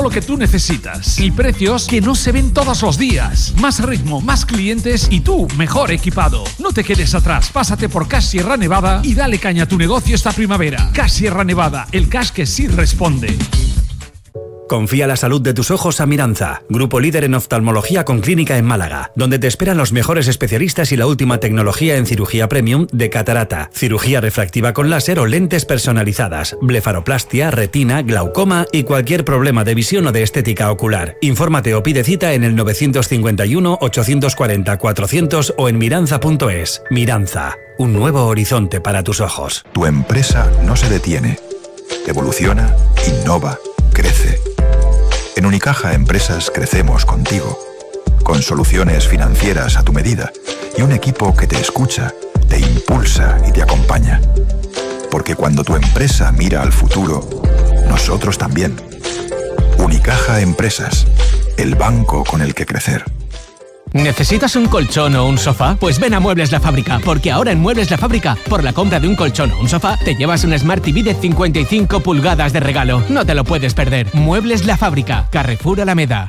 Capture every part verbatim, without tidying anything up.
lo que tú necesitas y precios que no se ven todos los días. Más ritmo, más clientes y tú mejor equipado. No te quedes atrás, pásate por Cash Sierra Nevada y dale caña a tu negocio esta primavera. Cash Sierra Nevada, el cash que sí responde. Confía la salud de tus ojos a Miranza, grupo líder en oftalmología con clínica en Málaga, donde te esperan los mejores especialistas y la última tecnología en cirugía premium de catarata, cirugía refractiva con láser o lentes personalizadas, blefaroplastia, retina, glaucoma y cualquier problema de visión o de estética ocular. Infórmate o pide cita en el nueve cinco uno, ocho cuatro cero, cuatrocientos o en miranza punto es. Miranza, un nuevo horizonte para tus ojos. Tu empresa no se detiene. Evoluciona, innova, crece. En Unicaja Empresas crecemos contigo, con soluciones financieras a tu medida y un equipo que te escucha, te impulsa y te acompaña. Porque cuando tu empresa mira al futuro, nosotros también. Unicaja Empresas, el banco con el que crecer. ¿Necesitas un colchón o un sofá? Pues ven a Muebles La Fábrica, porque ahora en Muebles La Fábrica, por la compra de un colchón o un sofá, te llevas un Smart T V de cincuenta y cinco pulgadas de regalo. No te lo puedes perder. Muebles La Fábrica, Carrefour Alameda.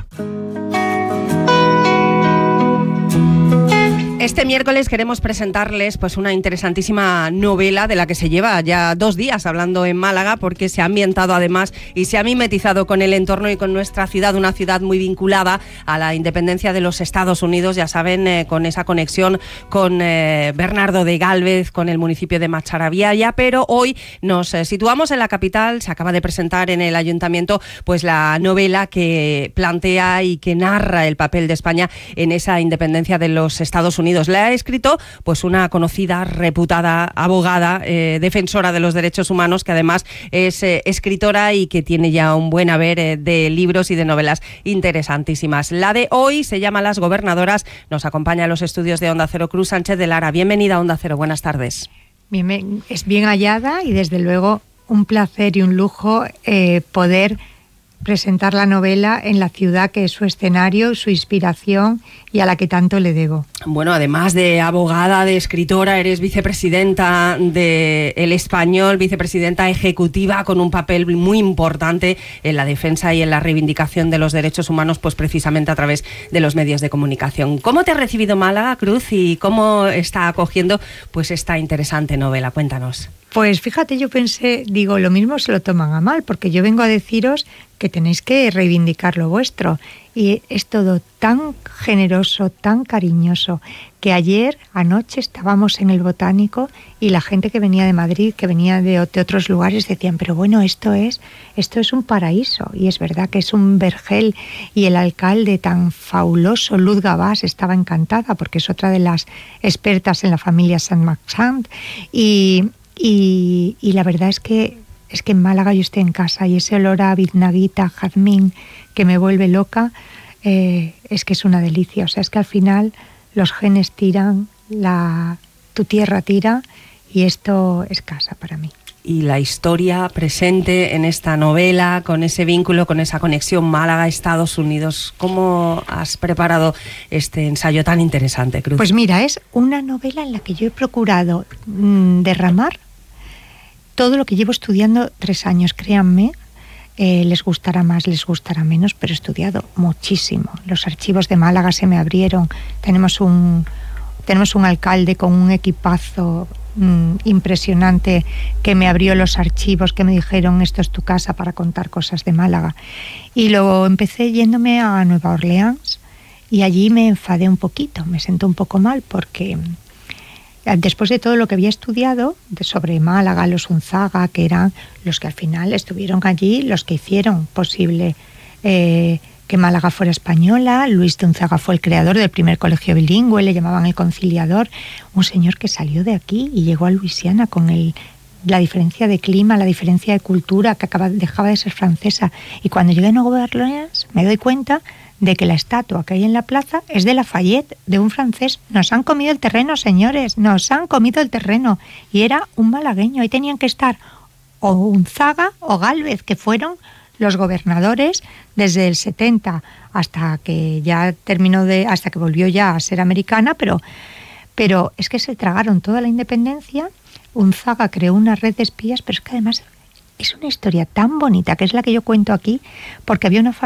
Este miércoles queremos presentarles pues una interesantísima novela de la que se lleva ya dos días hablando en Málaga, porque se ha ambientado además y se ha mimetizado con el entorno y con nuestra ciudad, una ciudad muy vinculada a la independencia de los Estados Unidos, ya saben, eh, con esa conexión con eh, Bernardo de Gálvez, con el municipio de Macharabiaya, pero hoy nos eh, situamos en la capital. Se acaba de presentar en el ayuntamiento pues la novela que plantea y que narra el papel de España en esa independencia de los Estados Unidos. La ha escrito pues una conocida, reputada abogada, eh, defensora de los derechos humanos, que además es eh, escritora y que tiene ya un buen haber eh, de libros y de novelas interesantísimas. La de hoy se llama Las Gobernadoras. Nos acompaña a los estudios de Onda Cero Cruz Sánchez de Lara. Bienvenida a Onda Cero, buenas tardes. Bien, es bien hallada y desde luego un placer y un lujo eh, poder presentar la novela en la ciudad que es su escenario, su inspiración y a la que tanto le debo. Bueno, además de abogada, de escritora, eres vicepresidenta de El Español, vicepresidenta ejecutiva con un papel muy importante en la defensa y en la reivindicación de los derechos humanos, pues precisamente a través de los medios de comunicación. ¿Cómo te ha recibido Málaga, Cruz, y cómo está acogiendo pues esta interesante novela? Cuéntanos. Pues fíjate, yo pensé, digo, lo mismo se lo toman a mal, porque yo vengo a deciros que tenéis que reivindicar lo vuestro. Y es todo tan generoso, tan cariñoso, que ayer, anoche, estábamos en el Botánico y la gente que venía de Madrid, que venía de, de otros lugares, decían, pero bueno, esto es, esto es un paraíso. Y es verdad que es un vergel. Y el alcalde tan fabuloso, Luz Gabás, estaba encantada, porque es otra de las expertas en la familia Saint-Marchand. Y... Y, y la verdad es que es que en Málaga yo estoy en casa y ese olor a biznaguita, jazmín, que me vuelve loca, eh, es que es una delicia. O sea, es que al final los genes tiran, la, tu tierra tira y esto es casa para mí. Y la historia presente en esta novela, con ese vínculo, con esa conexión Málaga-Estados Unidos. ¿Cómo has preparado este ensayo tan interesante, Cruz? Pues mira, es una novela en la que yo he procurado mmm, derramar todo lo que llevo estudiando tres años, créanme. Eh, les gustará más, les gustará menos, pero he estudiado muchísimo. Los archivos de Málaga se me abrieron. Tenemos un, tenemos un alcalde con un equipazo mmm, impresionante que me abrió los archivos, que me dijeron, esto es tu casa para contar cosas de Málaga. Y luego empecé yéndome a Nueva Orleans y allí me enfadé un poquito, me sentó un poco mal porque después de todo lo que había estudiado sobre Málaga, los Unzaga, que eran los que al final estuvieron allí, los que hicieron posible eh, que Málaga fuera española. Luis de Unzaga fue el creador del primer colegio bilingüe, le llamaban el conciliador, un señor que salió de aquí y llegó a Luisiana con el, la diferencia de clima, la diferencia de cultura, que acaba, dejaba de ser francesa. Y cuando llegué a Nueva Orleans me doy cuenta de que la estatua que hay en la plaza es de Lafayette, de un francés. Nos han comido el terreno, señores, nos han comido el terreno. Y era un malagueño, ahí tenían que estar o Unzaga o Gálvez, que fueron los gobernadores desde el setenta hasta que ya terminó de, hasta que volvió ya a ser americana, pero, pero es que se tragaron toda la independencia. Unzaga creó una red de espías, pero es que además es una historia tan bonita, que es la que yo cuento aquí, porque había una familia